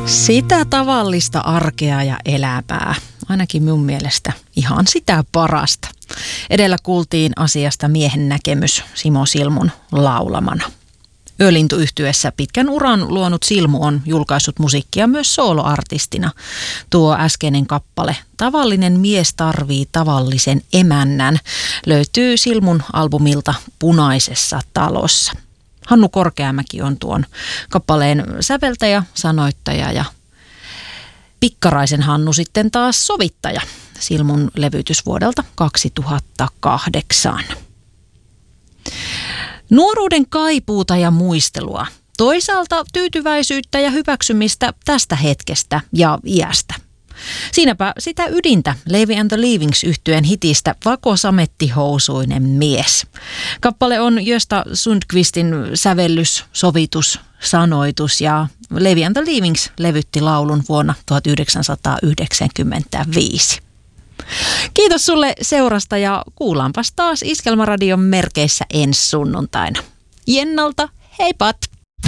Sitä tavallista arkea ja elämää. Ainakin minun mielestä ihan sitä parasta. Edellä kuultiin asiasta miehen näkemys Simo Silmun laulamana. Yölintu-yhtyessä pitkän uran luonut Silmu on julkaissut musiikkia myös sooloartistina. Tuo äskeinen kappale Tavallinen mies tarvii tavallisen emännän löytyy Silmun albumilta Punaisessa talossa. Hannu Korkeamäki on tuon kappaleen säveltäjä, sanoittaja ja Pikkaraisen Hannu sitten taas sovittaja. Silmun levytys vuodelta 2008. Nuoruuden kaipuuta ja muistelua. Toisaalta tyytyväisyyttä ja hyväksymistä tästä hetkestä ja iästä. Siinäpä sitä ydintä Levi and the Leavings -yhtyeen hitistä Vako samettihousuinen mies. Kappale on Gösta Sundqvistin sävellys, sovitus, sanoitus ja Levi and the Leavings levytti laulun vuonna 1995. Kiitos sulle seurasta ja kuullaanpas taas Iskelmäradion merkeissä ensi sunnuntaina. Jennalta, heipat!